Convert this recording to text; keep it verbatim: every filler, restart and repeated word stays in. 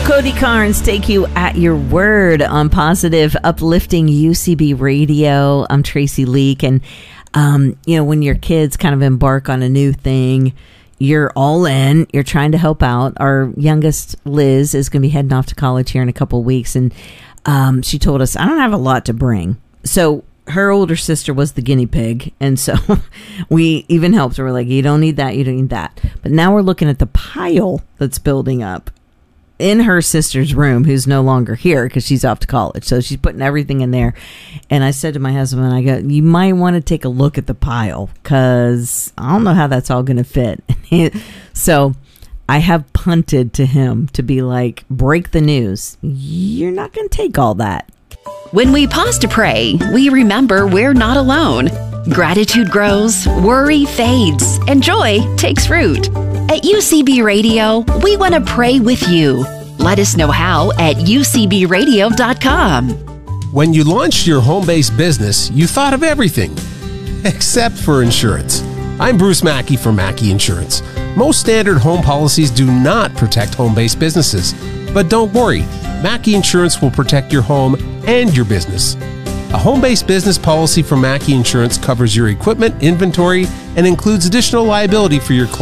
Cody Carnes, take you at your word on positive, uplifting U C B radio. I'm Tracy Leak, and um, you know, when your kids kind of embark on a new thing, you're all in. You're trying to help out. Our youngest, Liz, is going to be heading off to college here in a couple of weeks, and um, she told us, I don't have a lot to bring. So her older sister was the guinea pig, and so we even helped her. We're like, you don't need that, you don't need that. But now we're looking at the pile that's building up in her sister's room, who's no longer here because she's off to college. So she's putting everything in there. And I said to my husband, I go, you might want to take a look at the pile because I don't know how that's all going to fit. So I have punted to him to be like, break the news. You're not going to take all that. When we pause to pray, we remember we're not alone. Gratitude grows, worry fades, and joy takes root. At U C B Radio, we want to pray with you. Let us know how at U C B radio dot com. When you launched your home-based business, you thought of everything except for insurance. I'm Bruce Mackey from Mackey Insurance. Most standard home policies do not protect home-based businesses. But don't worry, Mackey Insurance will protect your home and your business. A home-based business policy from Mackey Insurance covers your equipment, inventory, and includes additional liability for your client.